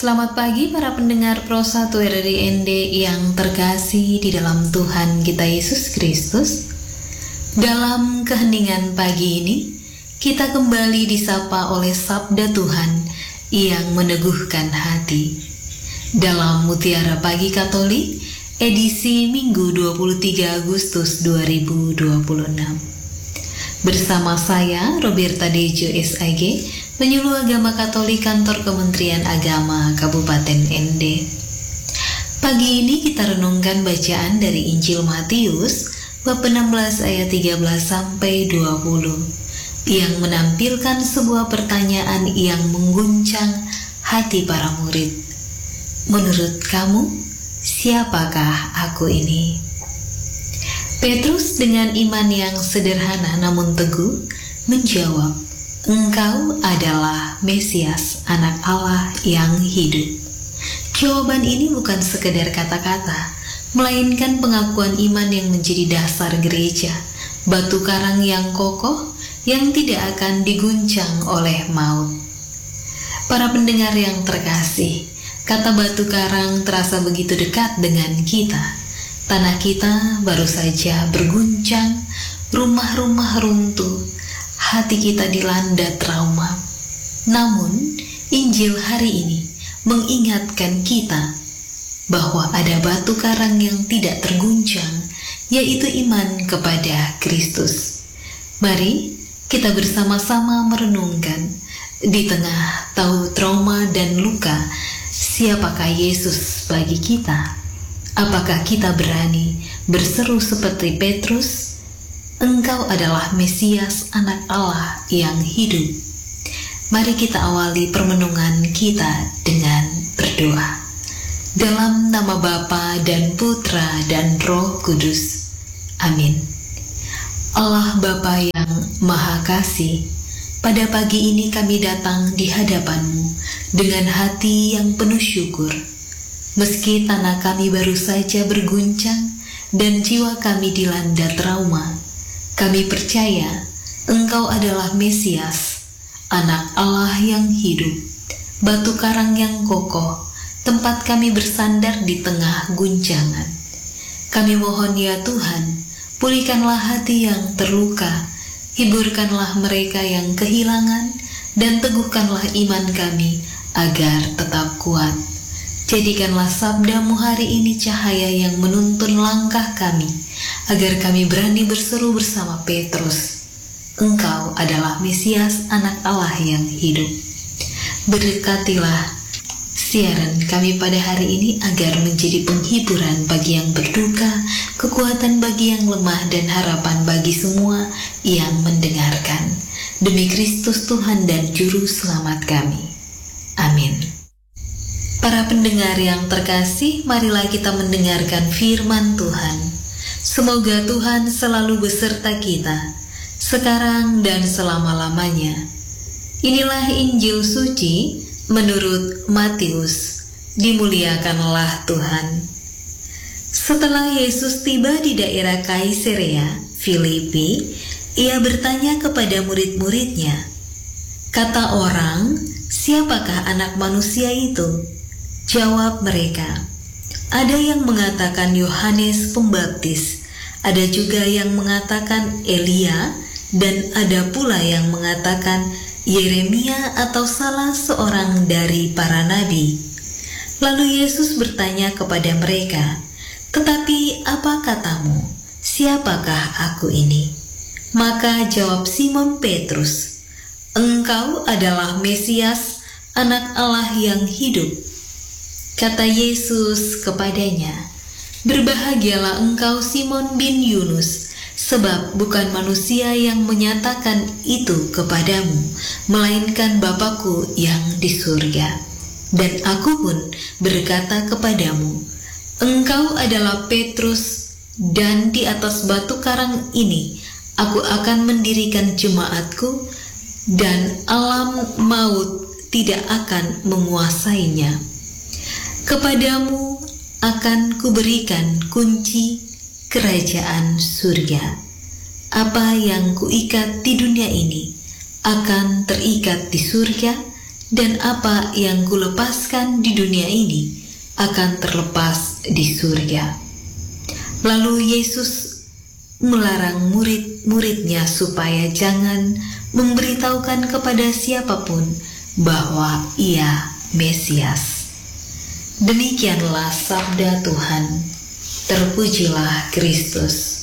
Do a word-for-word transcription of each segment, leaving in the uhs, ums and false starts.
Selamat pagi para pendengar Pro satu R R I N D yang terkasih di dalam Tuhan kita Yesus Kristus. Dalam keheningan pagi ini, kita kembali disapa oleh sabda Tuhan yang meneguhkan hati. Dalam Mutiara Pagi Katolik, edisi Minggu dua puluh tiga Agustus dua ribu dua puluh enam. Bersama saya, Roberta Dejo S I G, Penyuluh Agama Katolik Kantor Kementerian Agama Kabupaten N D. Pagi ini kita renungkan bacaan dari Injil Matius bab enam belas ayat tiga belas sampai dua puluh yang menampilkan sebuah pertanyaan yang mengguncang hati para murid. Menurut kamu, siapakah aku ini? Petrus dengan iman yang sederhana namun teguh menjawab, "Engkau adalah Mesias, Anak Allah yang hidup." Jawaban ini bukan sekedar kata-kata, melainkan pengakuan iman yang menjadi dasar gereja, batu karang yang kokoh yang tidak akan diguncang oleh maut. Para pendengar yang terkasih, kata batu karang terasa begitu dekat dengan kita. Tanah kita baru saja berguncang, rumah-rumah runtuh, hati kita dilanda trauma. Namun, Injil hari ini mengingatkan kita bahwa ada batu karang yang tidak terguncang, yaitu iman kepada Kristus. Mari kita bersama-sama merenungkan di tengah tahu trauma dan luka, siapakah Yesus bagi kita? Apakah kita berani berseru seperti Petrus, "Engkau adalah Mesias, Anak Allah yang hidup"? Mari kita awali permenungan kita dengan berdoa. Dalam nama Bapa dan Putra dan Roh Kudus. Amin. Allah Bapa yang Maha Kasih, pada pagi ini kami datang di hadapan-Mu dengan hati yang penuh syukur. Meski tanah kami baru saja berguncang dan jiwa kami dilanda trauma, kami percaya Engkau adalah Mesias, Anak Allah yang hidup, batu karang yang kokoh, tempat kami bersandar di tengah guncangan. Kami mohon ya Tuhan, pulihkanlah hati yang terluka, hiburkanlah mereka yang kehilangan, dan teguhkanlah iman kami agar tetap kuat. Jadikanlah sabda-Mu hari ini cahaya yang menuntun langkah kami, agar kami berani berseru bersama Petrus, "Engkau adalah Mesias, Anak Allah yang hidup." Berkatilah siaran kami pada hari ini agar menjadi penghiburan bagi yang berduka, kekuatan bagi yang lemah, dan harapan bagi semua yang mendengarkan. Demi Kristus Tuhan dan Juru Selamat kami. Amin. Para pendengar yang terkasih, marilah kita mendengarkan firman Tuhan. Semoga Tuhan selalu beserta kita, sekarang dan selama-lamanya. Inilah Injil suci menurut Matius. Dimuliakanlah Tuhan. Setelah Yesus tiba di daerah Kaisarea Filipi, ia bertanya kepada murid-muridnya, "Kata orang, siapakah Anak Manusia itu?" Jawab mereka, "Ada yang mengatakan Yohanes Pembaptis, ada juga yang mengatakan Elia, dan ada pula yang mengatakan Yeremia atau salah seorang dari para nabi." Lalu Yesus bertanya kepada mereka, "Tetapi apa katamu? Siapakah aku ini?" Maka jawab Simon Petrus, "Engkau adalah Mesias, Anak Allah yang hidup." Kata Yesus kepadanya, "Berbahagialah engkau Simon bin Yunus, sebab bukan manusia yang menyatakan itu kepadamu, melainkan Bapa-Ku yang di surga. Dan aku pun berkata kepadamu, engkau adalah Petrus, dan di atas batu karang ini aku akan mendirikan jemaatku, dan alam maut tidak akan menguasainya. Kepadamu akan kuberikan kunci kerajaan surga. Apa yang kuikat di dunia ini akan terikat di surga, dan apa yang kulepaskan di dunia ini akan terlepas di surga. Lalu Yesus melarang murid-muridnya supaya jangan memberitahukan kepada siapapun bahwa ia Mesias. Demikianlah sabda Tuhan. Terpujilah Kristus.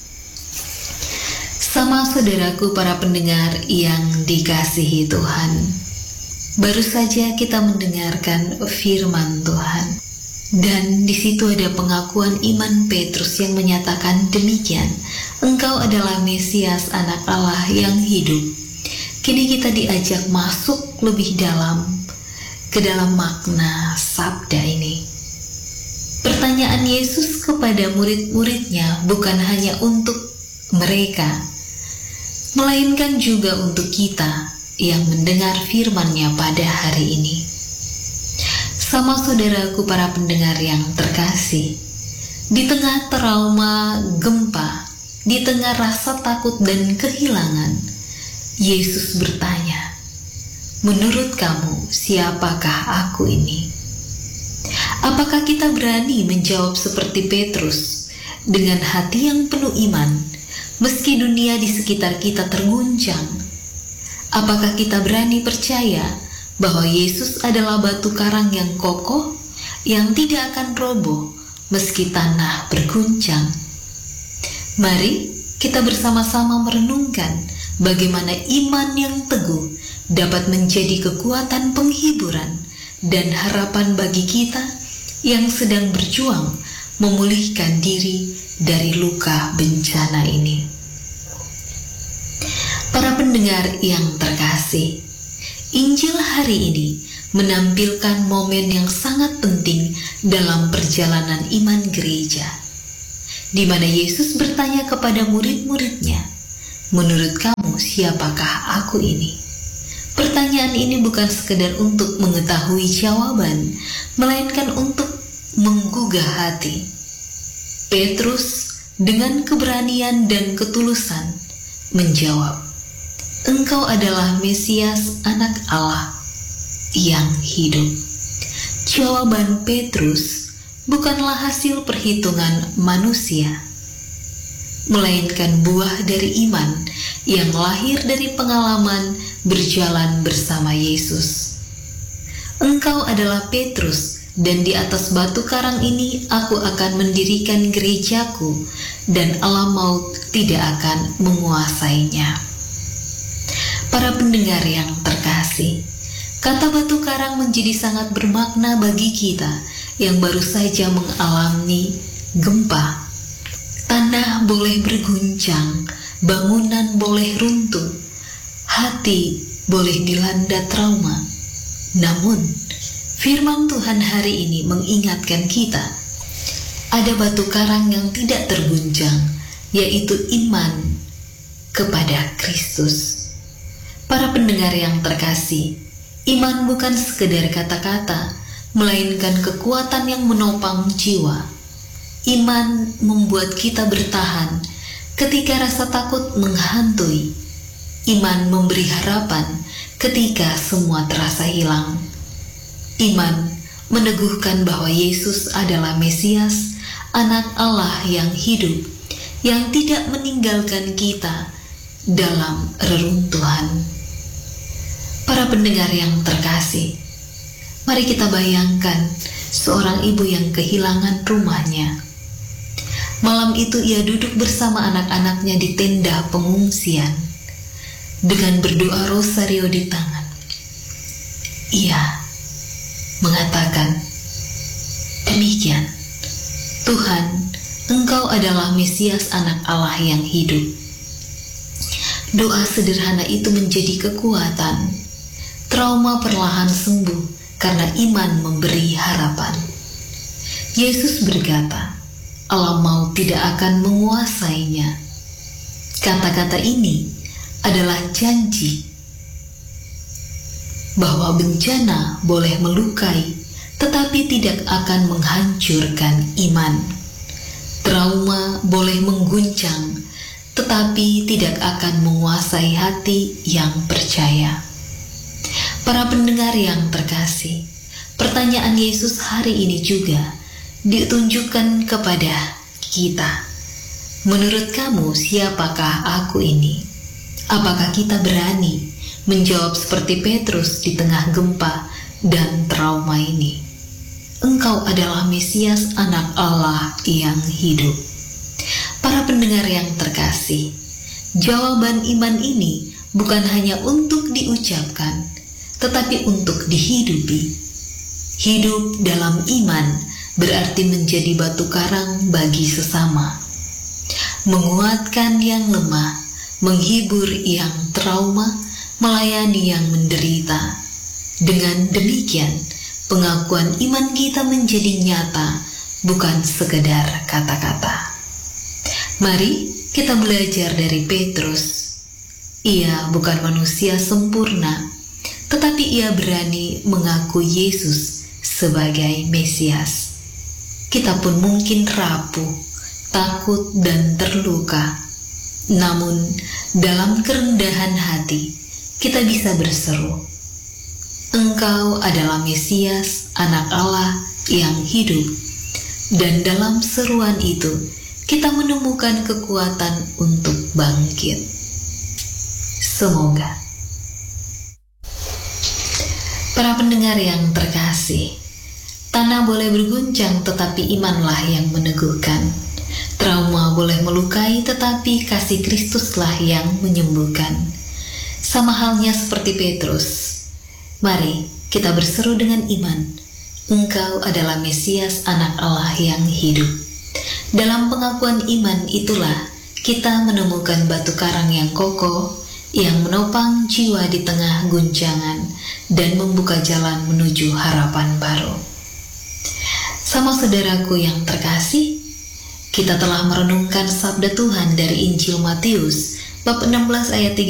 Sama saudaraku para pendengar yang dikasihi Tuhan, baru saja kita mendengarkan firman Tuhan, dan di situ ada pengakuan iman Petrus yang menyatakan demikian, engkau adalah Mesias, anak Allah yang hidup. Kini kita diajak masuk lebih dalam ke dalam makna sabda ini. Pertanyaan Yesus kepada murid-muridnya bukan hanya untuk mereka, melainkan juga untuk kita yang mendengar firman-Nya pada hari ini. Sama saudaraku para pendengar yang terkasih, di tengah trauma, gempa, di tengah rasa takut dan kehilangan, Yesus bertanya, menurut kamu siapakah aku ini? Apakah kita berani menjawab seperti Petrus dengan hati yang penuh iman, meski dunia di sekitar kita terguncang? Apakah kita berani percaya bahwa Yesus adalah batu karang yang kokoh, yang tidak akan roboh meski tanah berguncang? Mari kita bersama-sama merenungkan bagaimana iman yang teguh dapat menjadi kekuatan penghiburan dan harapan bagi kita yang sedang berjuang memulihkan diri dari luka bencana ini. Para pendengar yang terkasih, Injil hari ini menampilkan momen yang sangat penting dalam perjalanan iman gereja, di mana Yesus bertanya kepada murid-muridnya, menurut kamu siapakah aku ini? Pertanyaan ini bukan sekedar untuk mengetahui jawaban, melainkan untuk menggugah hati. Petrus dengan keberanian dan ketulusan menjawab, engkau adalah Mesias, anak Allah yang hidup. Jawaban Petrus bukanlah hasil perhitungan manusia, melainkan buah dari iman yang lahir dari pengalaman berjalan bersama Yesus. Engkau adalah Petrus, dan di atas batu karang ini aku akan mendirikan gerejaku, dan alam maut tidak akan menguasainya. Para pendengar yang terkasih, kata batu karang menjadi sangat bermakna bagi kita yang baru saja mengalami gempa. Tanah boleh berguncang, bangunan boleh runtuh, hati boleh dilanda trauma. Namun, firman Tuhan hari ini mengingatkan kita, ada batu karang yang tidak terguncang, yaitu iman kepada Kristus. Para pendengar yang terkasih, iman bukan sekedar kata-kata, melainkan kekuatan yang menopang jiwa. Iman membuat kita bertahan ketika rasa takut menghantui. Iman memberi harapan ketika semua terasa hilang. Iman meneguhkan bahwa Yesus adalah Mesias, anak Allah yang hidup, yang tidak meninggalkan kita dalam reruntuhan. Para pendengar yang terkasih, mari kita bayangkan seorang ibu yang kehilangan rumahnya. Malam itu ia duduk bersama anak-anaknya di tenda pengungsian dengan berdoa rosario di tangan. Ia mengatakan, demikian, Tuhan, Engkau adalah Mesias, anak Allah yang hidup. Doa sederhana itu menjadi kekuatan. Trauma perlahan sembuh karena iman memberi harapan. Yesus berkata, alam maut tidak akan menguasainya. Kata-kata ini adalah janji bahwa bencana boleh melukai, tetapi tidak akan menghancurkan iman. Trauma boleh mengguncang, tetapi tidak akan menguasai hati yang percaya. Para pendengar yang terkasih, pertanyaan Yesus hari ini juga ditunjukkan kepada kita. Menurut kamu, siapakah aku ini? Apakah kita berani menjawab seperti Petrus di tengah gempa dan trauma ini? Engkau adalah Mesias, Anak Allah yang hidup. Para pendengar yang terkasih, jawaban iman ini bukan hanya untuk diucapkan, tetapi untuk dihidupi. Hidup dalam iman berarti menjadi batu karang bagi sesama, menguatkan yang lemah, menghibur yang trauma, melayani yang menderita. Dengan demikian, pengakuan iman kita menjadi nyata, bukan sekedar kata-kata. Mari kita belajar dari Petrus. Ia bukan manusia sempurna, tetapi ia berani mengaku Yesus sebagai Mesias. Kita pun mungkin rapuh, takut, dan terluka. Namun, dalam kerendahan hati, kita bisa berseru, Engkau adalah Mesias, Anak Allah yang hidup. Dan dalam seruan itu, kita menemukan kekuatan untuk bangkit. Semoga. Para pendengar yang terkasih, tanah boleh berguncang tetapi imanlah yang meneguhkan. Trauma boleh melukai tetapi kasih Kristuslah yang menyembuhkan. Sama halnya seperti Petrus. Mari kita berseru dengan iman. Engkau adalah Mesias, Anak Allah yang hidup. Dalam pengakuan iman itulah kita menemukan batu karang yang kokoh, yang menopang jiwa di tengah guncangan dan membuka jalan menuju harapan baru. Sama saudaraku yang terkasih, kita telah merenungkan sabda Tuhan dari Injil Matius bab enam belas ayat tiga